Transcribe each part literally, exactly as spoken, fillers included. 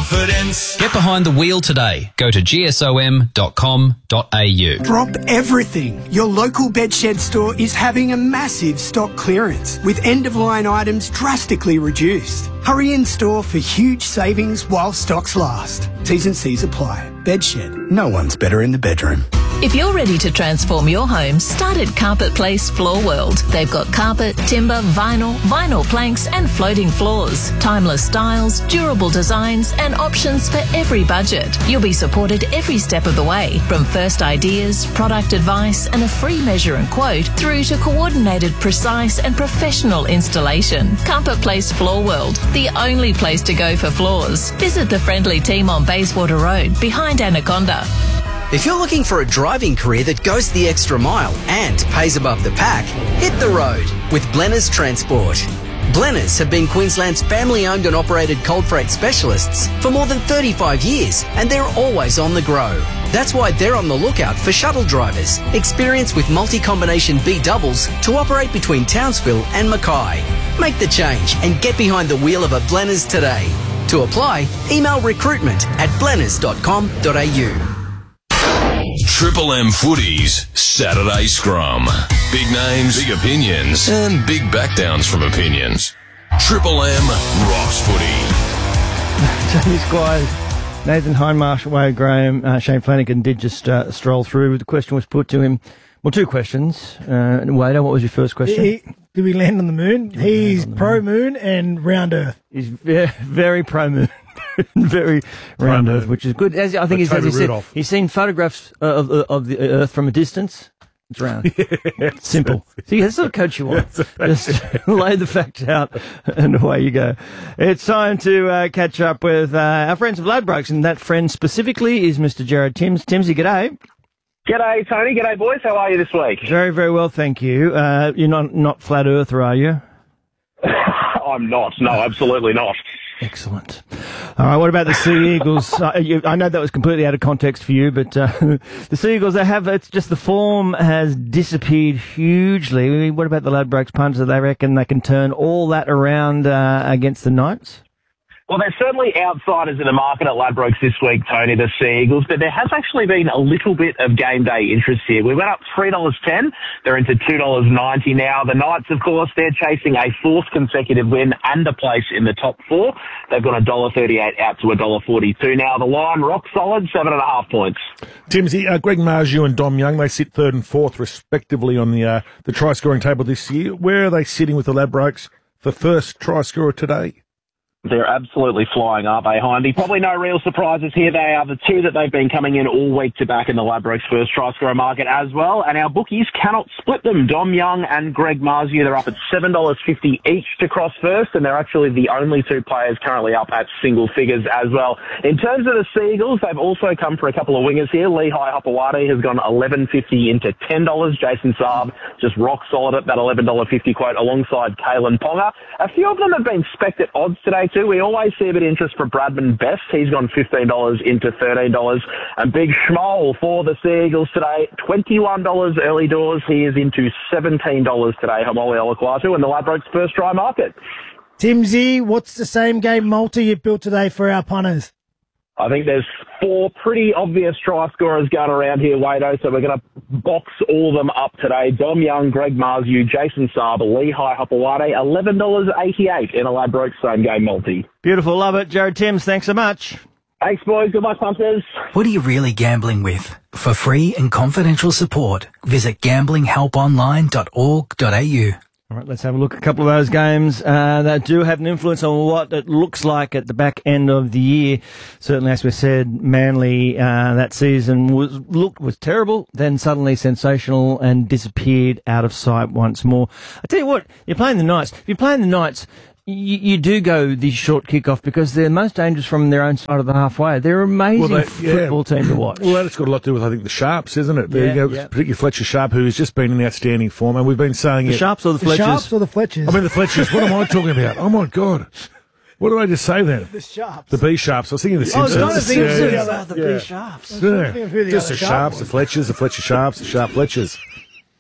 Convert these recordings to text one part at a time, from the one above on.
confidence. Get behind the wheel today. Go to g s o m dot com dot a u. Drop everything. Your local Bedshed store is having a massive stock clearance with end-of-line items drastically reduced. Hurry in store for huge savings while stocks last. T's and C's apply. Bedshed. No one's better in the bedroom. If you're ready to transform your home, start at Carpet Place Floor World. They've got carpet, timber, vinyl, vinyl planks and floating floors. Timeless styles, durable designs and options for every budget. You'll be supported every step of the way, from first ideas, product advice and a free measure and quote through to coordinated, precise and professional installation. Carpet Place Floor World, the only place to go for floors. Visit the friendly team on Bayswater Road, behind Anaconda. If you're looking for a driving career that goes the extra mile and pays above the pack, hit the road with Blenners Transport. Blenners have been Queensland's family-owned and operated cold freight specialists for more than thirty-five years, and they're always on the grow. That's why they're on the lookout for shuttle drivers, experienced with multi-combination B doubles to operate between Townsville and Mackay. Make the change and get behind the wheel of a Blenners today. To apply, email recruitment at blenners dot com dot a u. Triple M Footy's Saturday Scrum. Big names, big opinions, and big backdowns from opinions. Triple M rocks footy. Tony Squires, Nathan Hindmarsh, Wade Graham, uh, Shane Flanagan did just uh, stroll through. The question was put to him. Well, two questions. Uh, Wade, what was your first question? He, did we land on the moon? He's pro-moon and round Earth. He's very, very pro-moon. Very round Earth, which is good. As I think he's, as he said, he's seen photographs of, of, of the Earth from a distance. It's round. Yeah, simple. See, that's the coach you want. Just lay the facts out and away you go. It's time to uh, catch up with uh, our friends of Ladbrokes, and that friend specifically is Mister Jared Timms. Timsy, g'day. G'day, Tony. G'day, boys. How are you this week? Very, very well, thank you. Uh, you're not, not flat earther, are you? I'm not. No, absolutely not. Excellent. All right, what about the Sea Eagles? uh, you, I know that was completely out of context for you, but uh, the Sea Eagles, they have, it's just the form has disappeared hugely. What about the Ladbrokes punters? They reckon they can turn all that around uh, against the Knights? Well, they're certainly outsiders in the market at Ladbrokes this week, Tony, the Sea Eagles, but there has actually been a little bit of game day interest here. We went up three dollars ten. They're into two dollars ninety now. The Knights, of course, they're chasing a fourth consecutive win and a place in the top four. They've got one dollar thirty-eight out to one dollar forty-two now. The line, rock solid, seven and a half points. Timsy, uh, Greg Marju and Dom Young, they sit third and fourth, respectively, on the uh, the try-scoring table this year. Where are they sitting with the Ladbrokes for first try-scorer today? They're absolutely flying, aren't they, Hindy? Probably no real surprises here. They are the two that they've been coming in all week to back in the Ladbrokes first try-scorer market as well. And our bookies cannot split them. Dom Young and Greg Marju, they're up at seven dollars fifty each to cross first, and they're actually the only two players currently up at single figures as well. In terms of the Sea Eagles, they've also come for a couple of wingers here. Lehigh Hopewadi has gone eleven fifty into ten dollars. Jason Saab just rock solid at that eleven dollars fifty quote alongside Kalen Ponga. A few of them have been spec'd at odds today too. We always see a bit of interest for Bradman Best. He's gone fifteen dollars into thirteen dollars. And Big Schmoll for the Sea Eagles today, twenty-one dollars early doors. He is into seventeen dollars today, Hamoli Olaquatu, in the Ladbrokes first try market. Timsy, what's the same game multi you built today for our punters? I think there's four pretty obvious try scorers going around here, Wado, so we're going to box all of them up today. Dom Young, Greg Marju, Jason Saab, Lehigh Hopewadi, eleven dollars eighty-eight in a Ladbrokes same game multi. Beautiful, love it. Jared Timms, thanks so much. Thanks, boys. Good luck, punters. What are you really gambling with? For free and confidential support, visit gambling help online dot org dot a u. All right, let's have a look at a couple of those games uh, that do have an influence on what it looks like at the back end of the year. Certainly, as we said, Manly uh, that season was looked was terrible, then suddenly sensational and disappeared out of sight once more. I tell you what, you're playing the Knights. If you're playing the Knights, you, you do go the short kick-off because they're most dangerous from their own side of the halfway. They're an amazing well, they, football yeah. team to watch. Well, that's got a lot to do with, I think, the Sharps, isn't it? Yeah, you know, yeah. Particularly Fletcher Sharp, who has just been in outstanding form, and we've been saying the it. Sharps or the The Fletchers? Sharps or the Fletchers? I mean, the Fletchers. What am I talking about? Oh, my God. What did I just say then? The Sharps. The B Sharps. I was thinking of the I was Simpsons. trying to think of yeah, yeah, yeah. the B Sharps. Yeah. Who the Just other the Sharp Sharps, the was. Fletchers, the Fletcher Sharps, the Sharp Fletchers.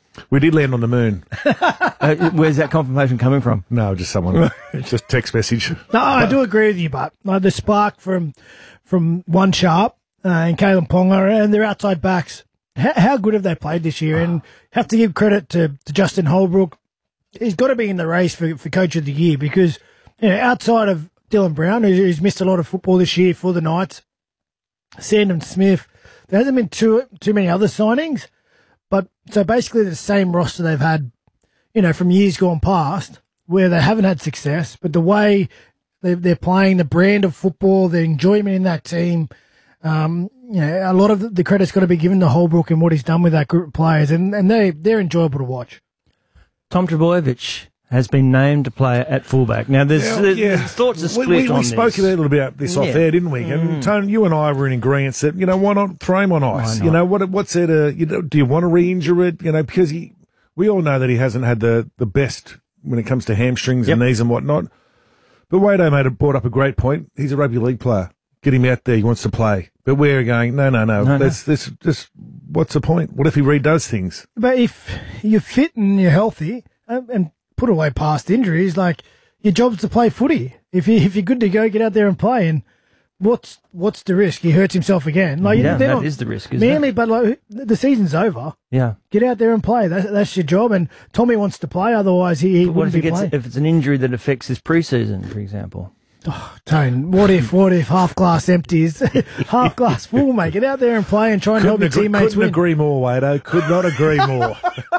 We did land on the moon. uh, where's that confirmation coming from? No, just someone, just text message. No, I do agree with you, but like the spark from from One Sharp uh, and Kalen Ponga and their outside backs, how, how good have they played this year? And have to give credit to, to Justin Holbrook. He's got to be in the race for, for Coach of the Year because, you know, outside of Dylan Brown, who's, who's missed a lot of football this year for the Knights, Sandon Smith, there hasn't been too too many other signings. But so basically the same roster they've had, you know, from years gone past where they haven't had success, but the way they're, they're playing, the brand of football, the enjoyment in that team, um, you know, a lot of the credit's got to be given to Holbrook and what he's done with that group of players, and, and they, they're enjoyable to watch. Tom Trbojevic has been named to play at fullback. Now, there's, Yeah, there's, yeah. there's thoughts are We, split we, we on spoke this. a little bit about this off Yeah. air, didn't we? And Mm. Tony, you and I were in agreement that, you know, why not throw him on ice? Why You not? know, what what's there to, you know, do you want to re-injure it? You know, because he, we all know that he hasn't had the, the best when it comes to hamstrings Yep. and knees and whatnot. But Wado made it, brought up a great point. He's a rugby league player. Get him out there. He wants to play. But we're going, no, no, no. No, no. That's, that's just, what's the point? What if he redoes things? But if you're fit and you're healthy and, and put away past injuries, like your job's to play footy. If you if you're good to go, get out there and play. And what's what's the risk? He hurts himself again. Like Yeah, they're that not is the risk, isn't Manly, it? but like the season's over. Yeah. Get out there and play. That's that's your job. And Tommy wants to play. Otherwise, he, he But what wouldn't if, it be gets, playing. if it's an injury that affects his preseason, for example? Tone, what if what if half glass empty is half glass full, mate? Get out there and play and try and help your agree, teammates couldn't win. agree more, Wado. Could not agree more.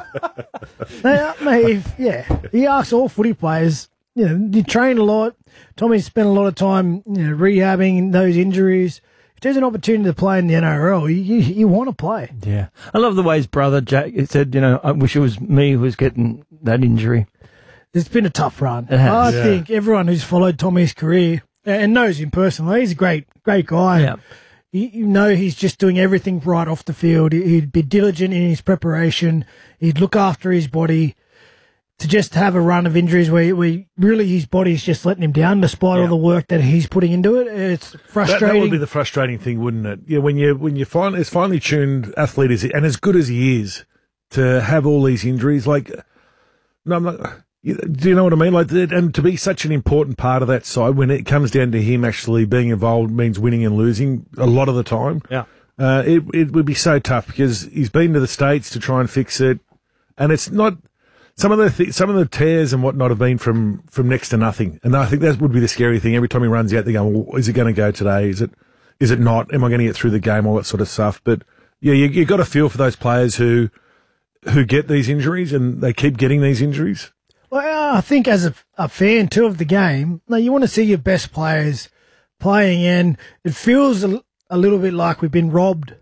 Now, mate, if, yeah, he asks all footy players, you know, you train a lot. Tommy's spent a lot of time, you know, rehabbing those injuries. If there's an opportunity to play in the N R L, you, you, you want to play. Yeah. I love the way his brother, Jack, said, you know, I wish it was me who was getting that injury. It's been a tough run. It has. I Yeah. think everyone who's followed Tommy's career and knows him personally, he's a great, great guy. Yeah. You, you know he's just doing everything right off the field. He'd be diligent in his preparation. He'd look after his body. To just have a run of injuries where, where really his body's just letting him down despite Yeah. all the work that he's putting into it, it's That, frustrating. that would be the frustrating thing, wouldn't it? Yeah, when you when you find as finely tuned athlete as he, and as good as he is, to have all these injuries, like, no, I'm not. You, do you know what I mean? Like, and to be such an important part of that side when it comes down to him actually being involved means winning and losing a lot of the time. Yeah. Uh, it it would be so tough because he's been to the States to try and fix it, and it's not. Some of the th- some of the tears and whatnot have been from, from next to nothing, and I think that would be the scary thing. Every time he runs out, they go, well, "Is it going to go today? Is it is it not? Am I going to get through the game? All that sort of stuff." But yeah, you you got to feel for those players who who get these injuries and they keep getting these injuries. Well, I think as a, a fan too of the game, like, you want to see your best players playing, and it feels a, a little bit like we've been robbed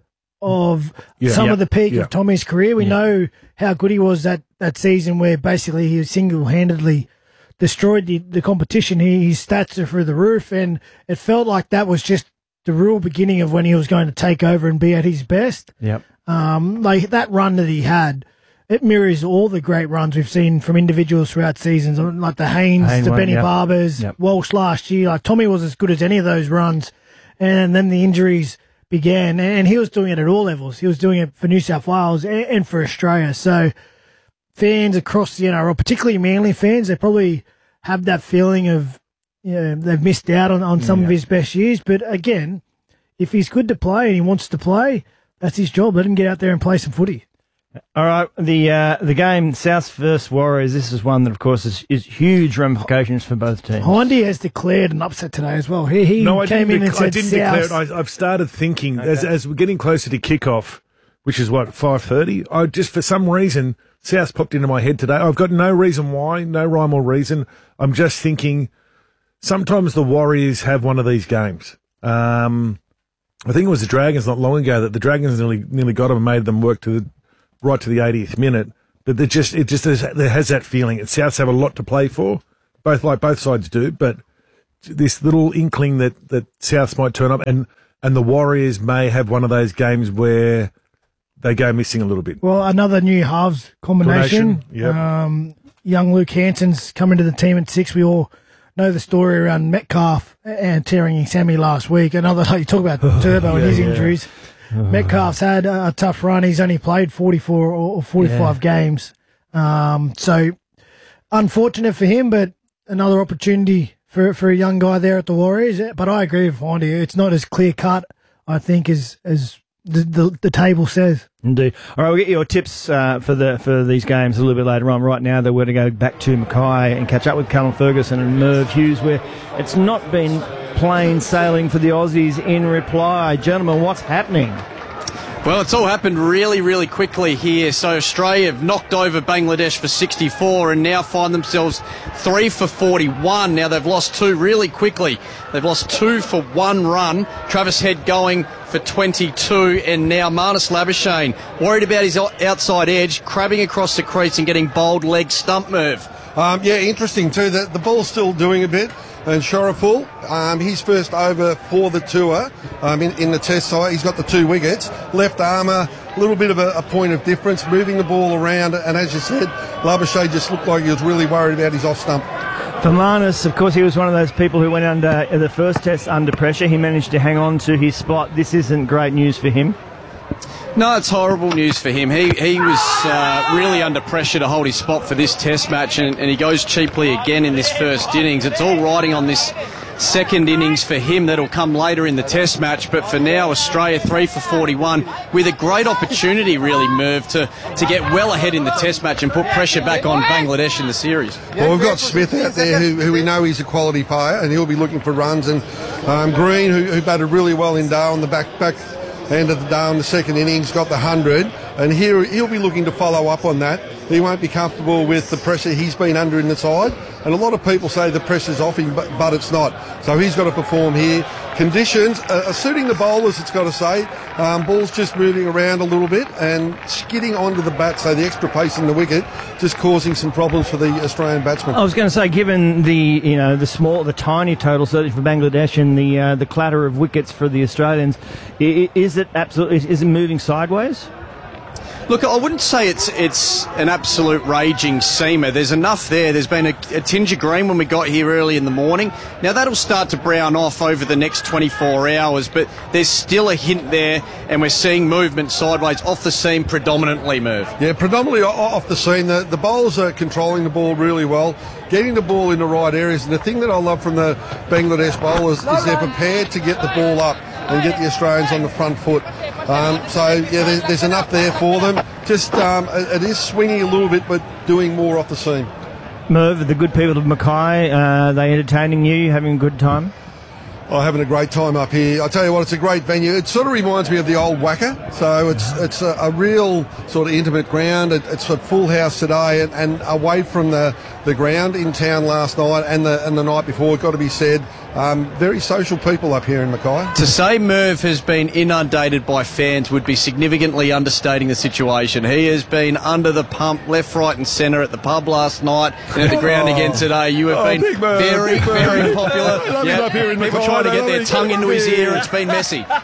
of Yeah. some Yeah. of the peak Yeah. of Tommy's career. We Yeah. know how good he was that, that season where basically he single-handedly destroyed the, the competition. He, his stats are through the roof, and it felt like that was just the real beginning of when he was going to take over and be at his best. Yep. Um, like that run that he had, it mirrors all the great runs we've seen from individuals throughout seasons, like the Haynes, Hayne the one, Benny yep. Barbers, Yep. Walsh last year. Like Tommy was as good as any of those runs, and then the injuries began, and he was doing it at all levels. He was doing it for New South Wales and, and for Australia. So fans across the N R L, particularly Manly fans, they probably have that feeling of, you know, they've missed out on, on some of Yeah. his best years. But again, if he's good to play and he wants to play, that's his job. Let him get out there and play some footy. All right, the uh, the game, South versus Warriors, this is one that, of course, is, is huge ramifications for both teams. Hindy has declared an upset today as well. He, he No, I came didn't, in and dec- said I didn't South. declare it. I, I've started thinking as as we're getting closer to kickoff, which is what five thirty. I just for some reason South popped into my head today. I've got no reason why, no rhyme or reason. I'm just thinking. Sometimes the Warriors have one of these games. Um, I think it was the Dragons not long ago that the Dragons nearly nearly got them and made them work to the right to the eightieth minute. But it just it just has, there has that feeling. It Souths have a lot to play for, both like both sides do. But this little inkling that that Souths might turn up, and and the Warriors may have one of those games where they go missing a little bit. Well, another new halves combination. Combination, yep. Um, young Luke Hanson's coming to the team at six. We all know the story around Metcalf and tearing his Sammy last week. Another, like you talk about Turbo and Yeah, his yeah. injuries. Metcalf's had a, a tough run. He's only played forty-four or forty-five yeah. games. Um, so unfortunate for him, but another opportunity for for a young guy there at the Warriors. But I agree with Hindy. It's not as clear cut, I think, as as the the, the table says. Indeed. All right, we'll get your tips uh, for the for these games a little bit later on. Right now, though, we're going to go back to Mackay and catch up with Callum Ferguson and Merv Hughes, where it's not been plain sailing for the Aussies in reply. Gentlemen, what's happening? Well, it's all happened really, really quickly here. So Australia have knocked over Bangladesh for sixty-four and now find themselves three for forty-one. Now they've lost two really quickly. They've lost two for one run. Travis Head going for twenty-two, and now Marnus Labuschagne worried about his outside edge, crabbing across the crease and getting bowled leg stump, Merv. Um, yeah, interesting too. The, the ball's still doing a bit. And Sharaful, um, his first over for the tour um, in, in the test side. He's got the two wickets. Left armour, a little bit of a, a point of difference, moving the ball around. And as you said, Labuschagne just looked like he was really worried about his off stump. For Marnus, of course, he was one of those people who went under the first test under pressure. He managed to hang on to his spot. This isn't great news for him. No, it's horrible news for him. He he was uh, really under pressure to hold his spot for this test match, and, and he goes cheaply again in this first innings. It's all riding on this second innings for him that'll come later in the test match, but for now, Australia three for forty-one with a great opportunity, really, Merv, to, to get well ahead in the test match and put pressure back on Bangladesh in the series. Well, we've got Smith out there who, who we know he's a quality player, and he'll be looking for runs, and um, Green, who, who batted really well in Dale on the back back end of the day in the second innings, got the one hundred, and here he'll be looking to follow up on that. He won't be comfortable with the pressure he's been under in the side, and a lot of people say the pressure's off him, but, but it's not. So he's got to perform here. Conditions are, are suiting the bowlers, it's got to say. Um, ball's just moving around a little bit and skidding onto the bat, so the extra pace in the wicket just causing some problems for the Australian batsmen. I was going to say, given the you know the small, the tiny total certainly for Bangladesh and the uh, the clatter of wickets for the Australians, is it absolutely is it moving sideways? Look, I wouldn't say it's it's an absolute raging seamer. There's enough there. There's been a, a tinge of green when we got here early in the morning. Now, that'll start to brown off over the next twenty-four hours, but there's still a hint there, and we're seeing movement sideways off the seam predominantly, Merv. Yeah, predominantly off the seam. The, the bowlers are controlling the ball really well, getting the ball in the right areas. And the thing that I love from the Bangladesh bowlers is they're prepared to get the ball up and get the Australians on the front foot. Um, so, yeah, there, there's enough there for them. Just, um, it, it is swinging a little bit, but doing more off the seam. Merv, the good people of Mackay, uh, are they entertaining you? You having a good time? Oh, having a great time up here. I tell you what, it's a great venue. It sort of reminds me of the old Wacker. So it's it's a, a real sort of intimate ground. It, it's a full house today, and, and away from the, the ground in town last night and the and the night before. It's got to be said, um, very social people up here in Mackay. To say Merv has been inundated by fans would be significantly understating the situation. He has been under the pump, left, right, and centre at the pub last night and at the ground oh. again today. You have oh, been Merv, very, very popular. Yeah, up here in people Mackay. trying to get their tongue into his ear. It's been messy. uh,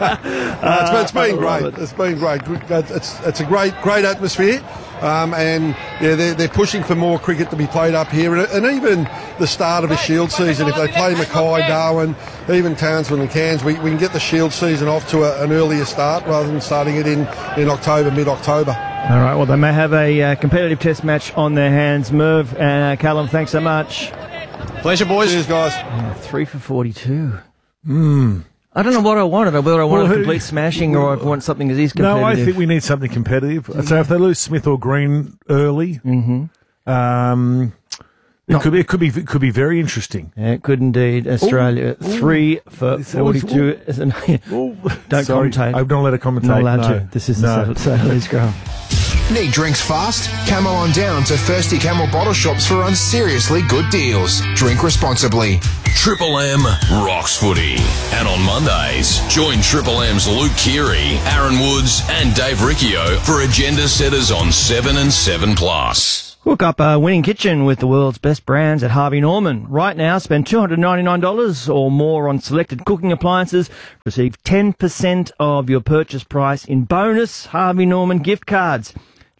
it's, been, it's been great. It. It's been great. It's it's a great great atmosphere, um, and yeah, they're, they're pushing for more cricket to be played up here, and, and even the start of a Shield season. If they play Mackay, Darwin, even Townsville and Cairns, we, we can get the Shield season off to a, an earlier start rather than starting it in, in October, mid-October. All right. Well, they may have a uh, competitive Test match on their hands. Merv, uh, Callum, thanks so much. Pleasure, boys. Cheers, guys. Uh, three for forty-two. Hmm. I don't know what I wanted. Whether I want Well, a complete smashing or I want something that is competitive. No, I think we need something competitive. So if they lose Smith or Green early, mm-hmm. um, it No. could be it could be it could be very interesting. Yeah, it could indeed. Australia Ooh, ooh. three for Is that what it's- forty-two. Isn't Ooh. Don't Sorry, commentate. I'm not allowed to commentate. Not allowed no. to. This is no. the Saturday Scrum. Need drinks fast? Come on down to Thirsty Camel Bottle Shops for on seriously good deals. Drink responsibly. Triple M rocks footy. And on Mondays, join Triple M's Luke Keary, Aaron Woods and Dave Riccio for agenda setters on seven and seven plus. Hook up a winning kitchen with the world's best brands at Harvey Norman. Right now, spend two hundred ninety-nine dollars or more on selected cooking appliances. Receive ten percent of your purchase price in bonus Harvey Norman gift cards.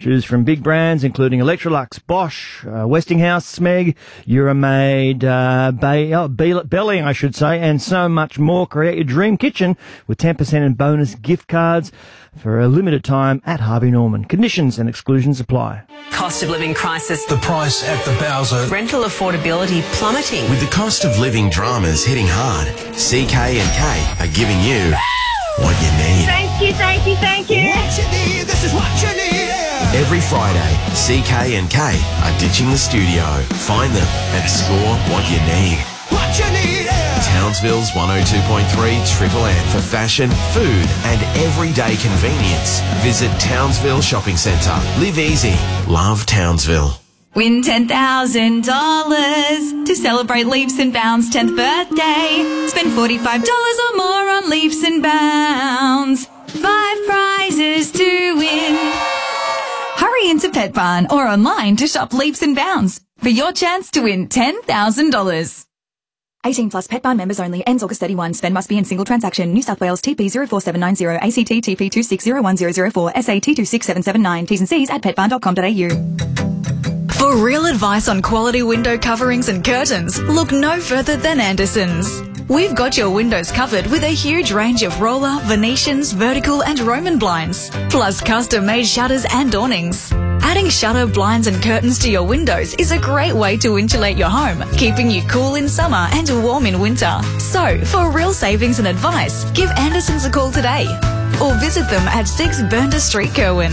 Choose from big brands including Electrolux, Bosch, uh, Westinghouse, Smeg, Euromade, uh, Bay, oh, Be- Belly, I should say, and so much more. Create your dream kitchen with ten percent in bonus gift cards for a limited time at Harvey Norman. Conditions and exclusions apply. Cost of living crisis. The price at the Bowser. Rental affordability plummeting. With the cost of living dramas hitting hard, C K and K are giving you what you need. Thank you, thank you, thank you. What you need, this is what you need. Every Friday, C K and K are ditching the studio. Find them and score what you need. What you need. Townsville's one oh two point three Triple M for fashion, food and everyday convenience. Visit Townsville Shopping Centre. Live easy. Love Townsville. Win ten thousand dollars to celebrate Leaps and Bounds' tenth birthday. Spend forty-five dollars or more on Leaps and Bounds. Five prizes to win. Hurry into Pet Barn or online to shop Leaps and Bounds for your chance to win ten thousand dollars. eighteen plus Pet Barn members only. Ends August thirty-first. Spend must be in single transaction. New South Wales T P zero four seven nine zero, A C T T P two six zero one zero zero four, S A T two six seven seven nine. T's and C's at pet barn dot com dot a u. For real advice on quality window coverings and curtains, look no further than Anderson's. We've got your windows covered with a huge range of roller, Venetians, vertical and Roman blinds, plus custom-made shutters and awnings. Adding shutter, blinds and curtains to your windows is a great way to insulate your home, keeping you cool in summer and warm in winter. So, for real savings and advice, give Anderson's a call today or visit them at six Burnda Street, Kerwin.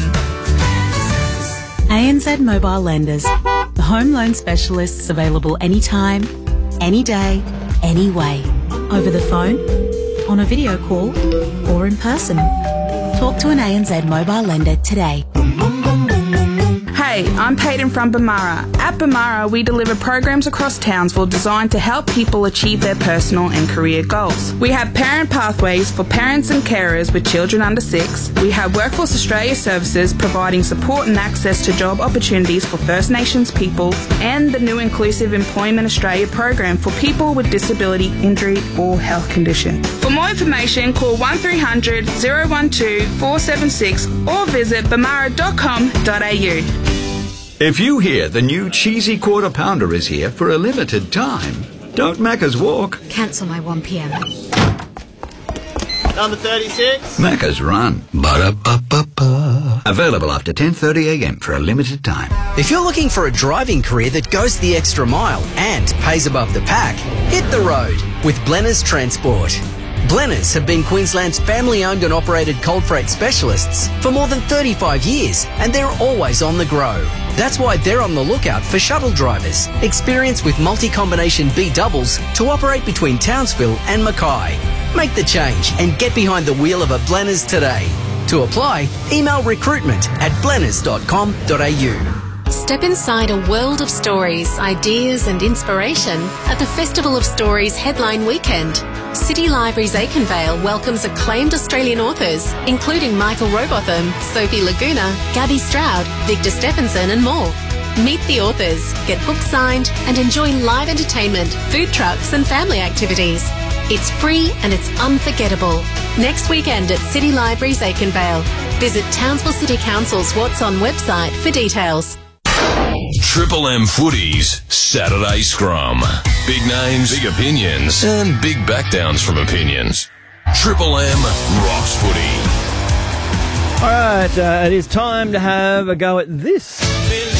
A N Z Mobile Lenders, the home loan specialists available anytime, any day, any way. Over the phone, on a video call, or in person. Talk to an A N Z mobile lender today. Hey, I'm Peyton from Bamara. At Bamara, we deliver programs across Townsville designed to help people achieve their personal and career goals. We have parent pathways for parents and carers with children under six. We have Workforce Australia services providing support and access to job opportunities for First Nations peoples, and the new Inclusive Employment Australia program for people with disability, injury or health condition. For more information, call one three hundred, oh one two, four seven six or visit bamara dot com dot a u. If you hear the new cheesy quarter pounder is here for a limited time, don't Macca's walk. Cancel my one p.m. Number thirty-six. Macca's run. Ba-da-ba-ba-ba. Available after ten thirty a m for a limited time. If you're looking for a driving career that goes the extra mile and pays above the pack, hit the road with Blenners Transport. Blenners have been Queensland's family-owned and operated cold freight specialists for more than thirty-five years, and they're always on the grow. That's why they're on the lookout for shuttle drivers, experienced with multi-combination B doubles to operate between Townsville and Mackay. Make the change and get behind the wheel of a Blenners today. To apply, email recruitment at blenners dot com dot a u. Step inside a world of stories, ideas and inspiration at the Festival of Stories Headline Weekend. City Libraries Aikenvale welcomes acclaimed Australian authors, including Michael Robotham, Sophie Laguna, Gabby Stroud, Victor Stephenson and more. Meet the authors, get books signed and enjoy live entertainment, food trucks and family activities. It's free and it's unforgettable. Next weekend at City Libraries Aikenvale. Visit Townsville City Council's What's On website for details. Triple M Footy's Saturday Scrum. Big names, big opinions, and big backdowns from opinions. Triple M rocks footy. All right, uh, it is time to have a go at this. Believe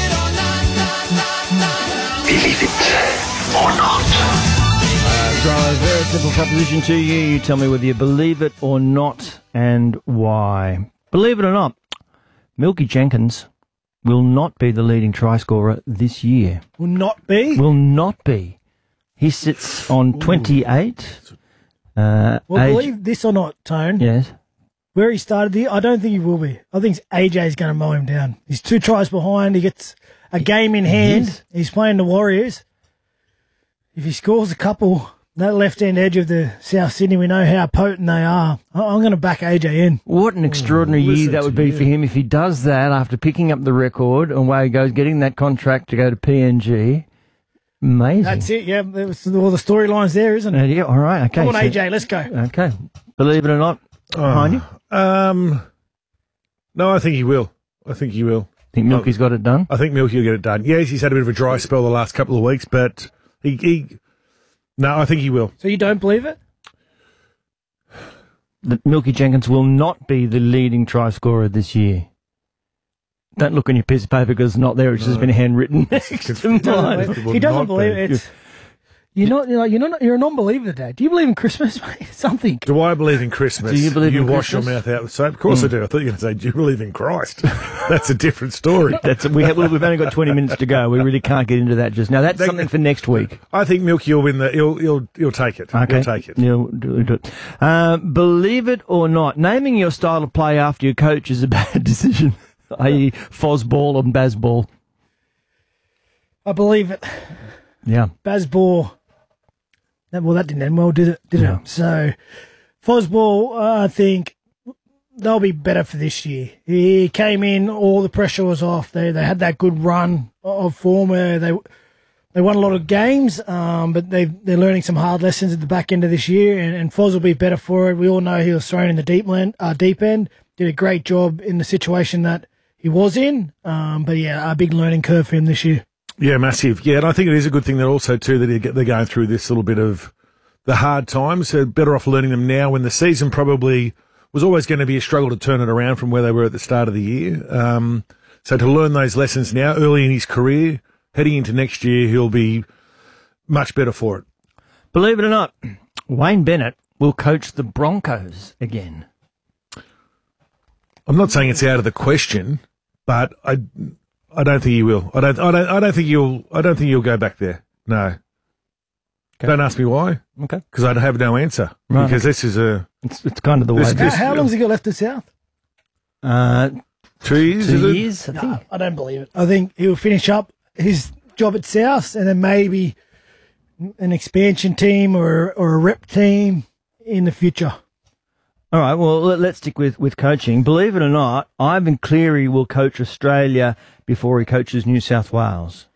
it or not. Uh, throw a very simple proposition to you. You tell me whether you believe it or not and why. Believe it or not, Milky Jenkins will not be the leading try scorer this year. Will not be? Will not be. He sits on twenty-eight. Uh, Well, age- believe this or not, Tone. Yes. Where he started the, I don't think he will be. I think A J's going to mow him down. He's two tries behind. He gets a game in hand. is. He's playing the Warriors. If he scores a couple, that left-hand edge of the South Sydney, we know how potent they are. I- I'm going to back A J in. What an extraordinary Oh, year listen that would to be you. for him if he does that after picking up the record and away he goes, getting that contract to go to P N G. Amazing. That's it, yeah. There was all the storylines there, isn't Uh, it? yeah, all right, okay. Come on, so- A J, let's go. Okay. Believe it or not, behind you? Um, no, I think he will. I think he will. Think Milky's got it done? I think Milky will get it done. Yes, he's had a bit of a dry spell the last couple of weeks, but he, he no, I think he will. So you don't believe it? That Milky Jenkins will not be the leading try scorer this year. Don't look on your piece of paper because it's not there. It's no. just been handwritten next to mine. He doesn't believe it. It's, you're not. You're, like, you're not. You're a non-believer, Dad. Do you believe in Christmas, mate? Something. Do I believe in Christmas? Do you believe you in wash Christmas? your mouth out with soap? Of course mm. I do. I thought you were going to say, do you believe in Christ? That's a different story. That's we have, we've only got twenty minutes to go. We really can't get into that just now. That's that, something for next week. I think Milky will win the. He'll he'll he'll take it. Okay. He'll take it. He'll do, do it. Uh, believe it or not, naming your style of play after your coach is a bad decision. that is, Fosball and Bazball. I believe it. Yeah. Bazball. Well, that didn't end well, did it? Did yeah. it? So, Fosball, uh, I think they'll be better for this year. He came in, all the pressure was off. They they had that good run of form where they they won a lot of games, um, but they they're learning some hard lessons at the back end of this year, and, and Foz will be better for it. We all know he was thrown in the deep end, uh, deep end. Did a great job in the situation that he was in, um, but yeah, a big learning curve for him this year. Yeah, massive. Yeah, and I think it is a good thing that also, too, that they're going through this little bit of the hard times. So better off learning them now when the season probably was always going to be a struggle to turn it around from where they were at the start of the year. Um, so to learn those lessons now, early in his career, heading into next year, he'll be much better for it. Believe it or not, Wayne Bennett will coach the Broncos again. I'm not saying it's out of the question, but I... I don't think he will. I don't. I don't. I don't think you'll. I don't think you'll go back there. No. Okay. Don't ask me why. Okay. Because I have no answer. Right. Because this is a. It's, it's kind of the way. This, how how long has he got left at South? Uh, two years. Two is it? years. I think. No, I don't believe it. I think he'll finish up his job at South, and then maybe an expansion team or or a rep team in the future. All right, well, let's stick with, with coaching. Believe it or not, Ivan Cleary will coach Australia before he coaches New South Wales.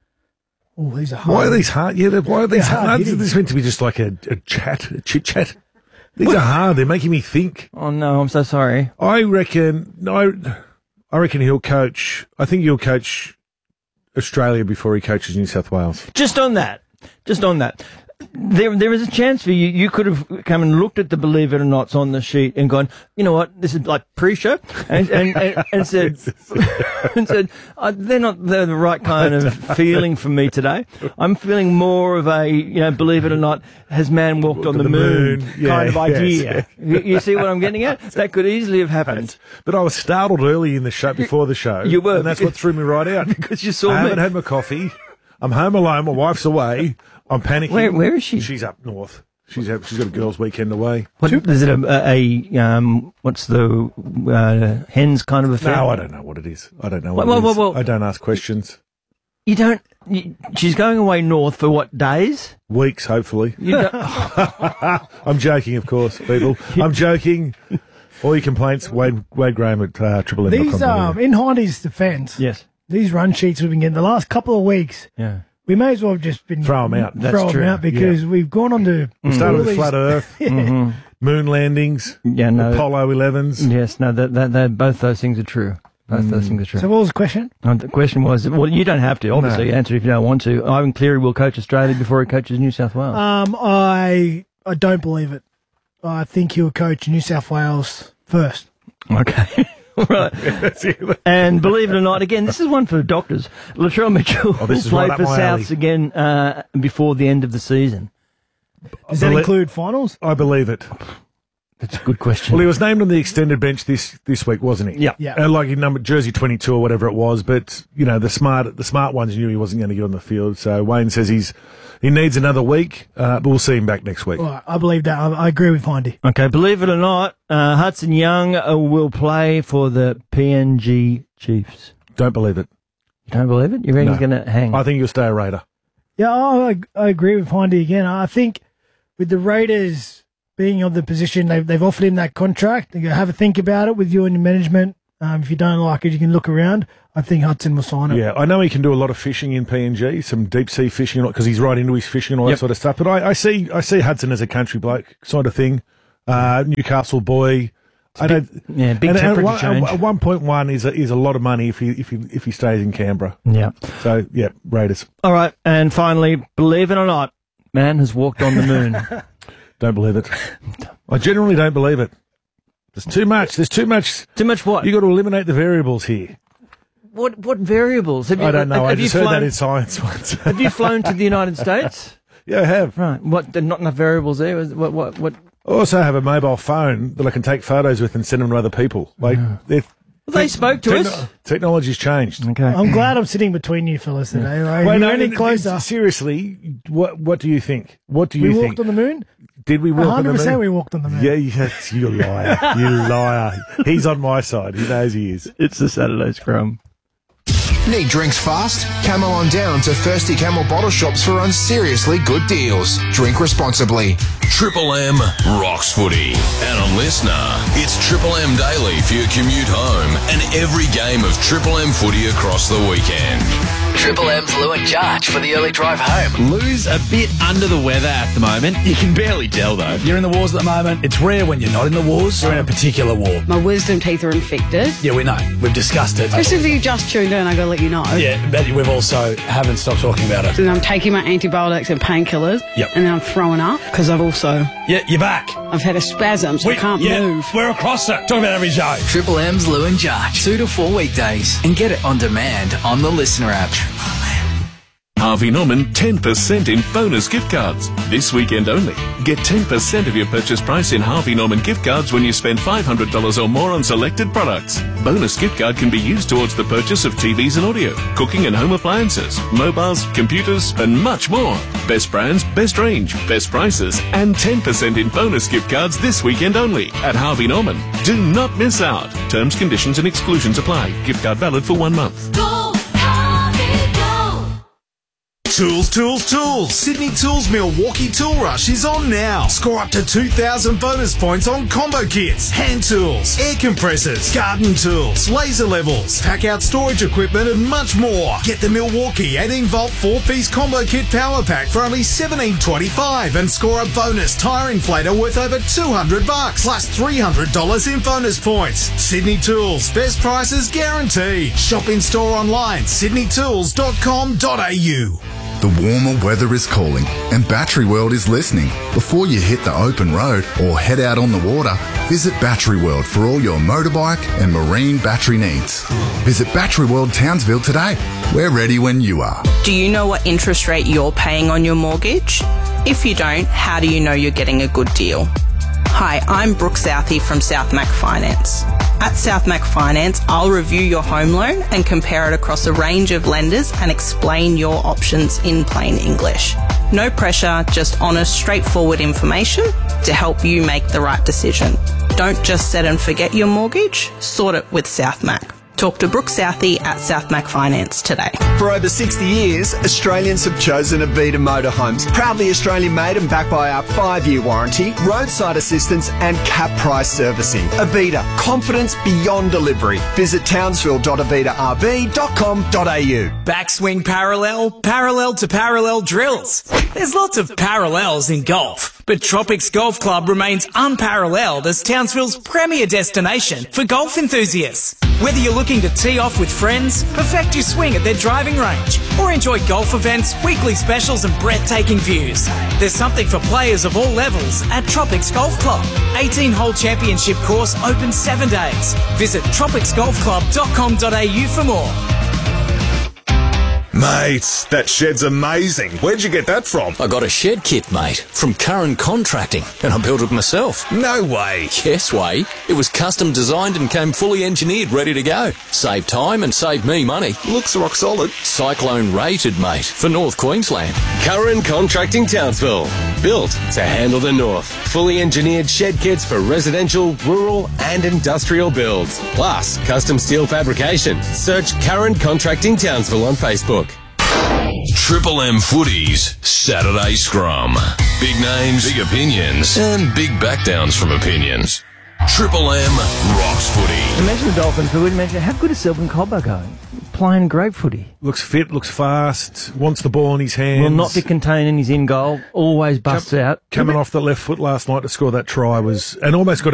Oh, these are hard. Why are these hard? Yeah, why are these hard? hard? This is meant to be just like a, a chat, a chit chat. These what? are hard. They're making me think. Oh no, I'm so sorry. I reckon. No, I reckon he'll coach. I think he'll coach Australia before he coaches New South Wales. Just on that. Just on that. There, there is a chance for you. You could have come and looked at the Believe It or Nots on the sheet and gone, you know what, this is like pre-show, and and, and, and said, and said, oh, they're not they're the right kind of feeling for me today. I'm feeling more of a, you know, Believe It or Not, has man walked on the, the moon, moon. Yeah, kind of idea. Yes. You, you see what I'm getting at? That could easily have happened. But I was startled early in the show, before the show. You were, and that's what threw me right out because you saw I me. haven't had my coffee. I'm home alone. My wife's away. I'm panicking. Where, where is she? She's up north. She's she's got a girls' weekend away. What, is it a, a, a um? What's the uh, hens kind of a thing? No, I don't know what it is. I don't know what well, it well, is. Well, well, I don't ask questions. You don't. You, she's going away north for what days? Weeks, hopefully. You don't, I'm joking, of course, people. I'm joking. All your complaints, Wade Wade Graham at uh, Triple M. These um, in Hindy's defence. Yes. These run sheets we've been getting the last couple of weeks. Yeah. We may as well have just been throw them out. Throw That's them true. out because yeah. we've gone on to we started with these, flat Earth, yeah. mm-hmm. moon landings, yeah, no, Apollo elevens. Yes, no, that, that, that, both those things are true. Both mm. those things are true. So what was the question? Uh, the question was, well, you don't have to obviously no. answer if you don't want to. Ivan Cleary will coach Australia before he coaches New South Wales. Um, I I don't believe it. I think he'll coach New South Wales first. Okay. Right. And believe it or not, again, this is one for doctors. Latrell Mitchell oh, will play right for Souths again uh, before the end of the season. Does that include finals? I believe it. That's a good question. Well, he was named on the extended bench this, this week, wasn't he? Yeah. yeah. Uh, like in number jersey twenty-two or whatever it was. But you know, the smart the smart ones knew he wasn't going to get on the field. So Wayne says he's he needs another week, uh, but we'll see him back next week. Well, I believe that. I, I agree with Hindy. Okay, believe it or not, uh, Hudson Young uh, will play for the P N G Chiefs. Don't believe it. You don't believe it? You reckon no. he's going to hang? I think he'll stay a Raider. Yeah, I, I agree with Hindy again. I think with the Raiders being of the position, they've, they've offered him that contract. They go, have a think about it with you and your management. Um, if you don't like it, you can look around. I think Hudson will sign it. Yeah, I know he can do a lot of fishing in P N G, some deep sea fishing, because he's right into his fishing and all yep. that sort of stuff. But I, I see I see Hudson as a country bloke sort of thing. Uh, Newcastle boy. I don't. Yeah, big and, temperature and one, change. and one point one is a, is a lot of money if he if he if he stays in Canberra. Yeah. So yeah, Raiders. All right, and finally, believe it or not, man has walked on the moon. Don't believe it. I generally don't believe it. There's too much. There's too much. Too much what? You got to eliminate the variables here. What what variables? Have you, I don't know. Have, I have just you heard flown, that in science once. Have you flown to the United States? Yeah, I have. Right. What? There not enough variables there. What? What? What? I also have a mobile phone that I can take photos with and send them to other people. Like, Well, they spoke to techno- us. Technology's changed. Okay. I'm glad I'm sitting between you fellas today. Right? Wait, You're no, any no, closer. Seriously, what what do you think? What do you we think? walked on the moon? Did we walk one on the hundred percent moon? we walked on the moon. Yeah, yes, you liar. You liar. He's on my side. He knows he is. It's the Saturday Scrum. Need drinks fast? Camel on down to Thirsty Camel bottle shops for unseriously good deals. Drink responsibly. Triple M rocks footy. And a listener, it's Triple M Daily for your commute home and every game of Triple M footy across the weekend. Triple M's Lou and Jarch for the early drive home. Lou's a bit under the weather at the moment. You can barely tell, though. You're in the wars at the moment. It's rare when you're not in the wars. You're in a particular war. My wisdom teeth are infected. Yeah, we know. We've discussed it. Just if you just tuned in, I gotta let you know. Yeah, but we've also haven't stopped talking about it. And I'm taking my antibiotics and painkillers. Yep. And then I'm throwing up because I've also... Yeah, you're back. I've had a spasm, so we, I can't yeah, move. We're across it. Talk about every show. Triple M's Lou and Jarch. Two to four weekdays. And get it on demand on the Listener app. Harvey Norman ten percent in bonus gift cards. This weekend only. Get ten percent of your purchase price in Harvey Norman gift cards when you spend five hundred dollars or more on selected products. Bonus gift card can be used towards the purchase of T Vs and audio, cooking and home appliances, mobiles, computers, and much more. Best brands, best range, best prices, and ten percent in bonus gift cards this weekend only at Harvey Norman. Do not miss out. Terms, conditions, and exclusions apply. Gift card valid for one month. Tools, tools, tools. Sydney Tools Milwaukee Tool Rush is on now. Score up to two thousand bonus points on combo kits, hand tools, air compressors, garden tools, laser levels, pack out storage equipment and much more. Get the Milwaukee eighteen volt four piece combo kit power pack for only seventeen twenty-five and score a bonus tyre inflator worth over two hundred bucks plus three hundred dollars in bonus points. Sydney Tools, best prices guaranteed. Shop in store online, sydney tools dot com dot a u. The warmer weather is calling and Battery World is listening. Before you hit the open road or head out on the water, visit Battery World for all your motorbike and marine battery needs. Visit Battery World Townsville today. We're ready when you are. Do you know what interest rate you're paying on your mortgage? If you don't, how do you know you're getting a good deal? Hi, I'm Brooke Southey from South Mac Finance. At South Mac Finance, I'll review your home loan and compare it across a range of lenders and explain your options in plain English. No pressure, just honest, straightforward information to help you make the right decision. Don't just set and forget your mortgage, sort it with South Mac. Talk to Brooke Southey at South Mac Finance today. For over sixty years, Australians have chosen Avita Motorhomes. Proudly Australian made and backed by our five-year warranty, roadside assistance and cap price servicing. Avita, confidence beyond delivery. Visit townsville dot avita r v dot com dot a u. Backswing parallel, parallel to parallel drills. There's lots of parallels in golf, but Tropics Golf Club remains unparalleled as Townsville's premier destination for golf enthusiasts. Whether you're looking to tee off with friends, perfect your swing at their driving range, or enjoy golf events, weekly specials and breathtaking views, there's something for players of all levels at Tropics Golf Club. eighteen hole championship course open seven days. Visit tropics golf club dot com dot a u for more. Mate, that shed's amazing. Where'd you get that from? I got a shed kit, mate, from Curran Contracting, and I built it myself. No way. Yes way. It was custom designed and came fully engineered, ready to go. Save time and save me money. Looks rock solid. Cyclone rated, mate, for North Queensland. Curran Contracting Townsville. Built to handle the north. Fully engineered shed kits for residential, rural and industrial builds. Plus, custom steel fabrication. Search Curran Contracting Townsville on Facebook. Triple M Footy's Saturday Scrum. Big names, big opinions, and big backdowns from opinions. Triple M rocks footy. Imagine the Dolphins, but we'd imagine how good is Selwyn Cobber going? Playing great footy. Looks fit, looks fast, wants the ball in his hands. Will not be contained in his in goal, always busts Come, out. Coming off the left foot last night to score that try was, and almost got